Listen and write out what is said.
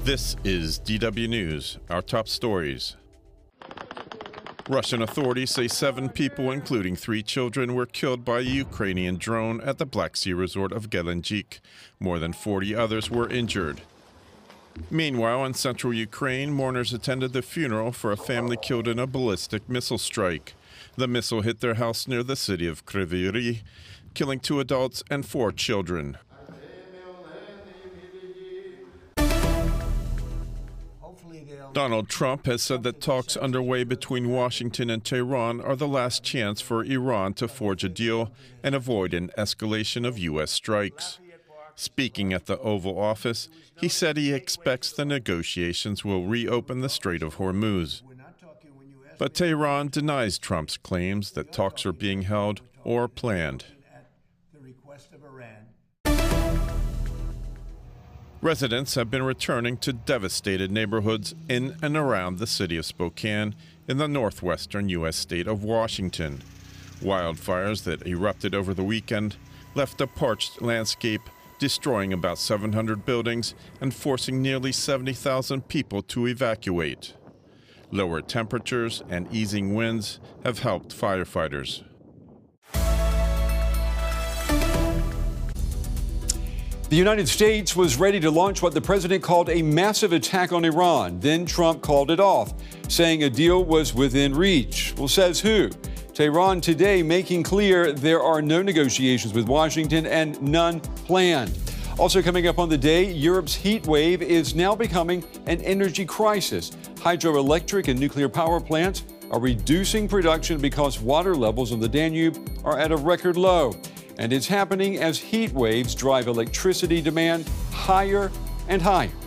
This is DW News, our top stories. Russian authorities say 7 people, including 3 children, were killed by a Ukrainian drone at the Black Sea resort of Gelendzhik. More than 40 others were injured. Meanwhile, in central Ukraine, mourners attended the funeral for a family killed in a ballistic missile strike. The missile hit their house near the city of Kryvyi Rih, killing 2 adults and 4 children. Donald Trump has said that talks underway between Washington and Tehran are the last chance for Iran to forge a deal and avoid an escalation of U.S. strikes. Speaking at the Oval Office, he said he expects the negotiations will reopen the Strait of Hormuz. But Tehran denies Trump's claims that talks are being held or planned. Residents have been returning to devastated neighborhoods in and around the city of Spokane in the northwestern U.S. state of Washington. Wildfires that erupted over the weekend left a parched landscape, destroying about 700 buildings and forcing nearly 70,000 people to evacuate. Lower temperatures and easing winds have helped firefighters. The United States was ready to launch what the president called a massive attack on Iran. Then Trump called it off, saying a deal was within reach. Well, says who? Tehran today making clear there are no negotiations with Washington and none planned. Also coming up on the day, Europe's heat wave is now becoming an energy crisis. Hydroelectric and nuclear power plants are reducing production because water levels on the Danube are at a record low. And it's happening as heat waves drive electricity demand higher and higher.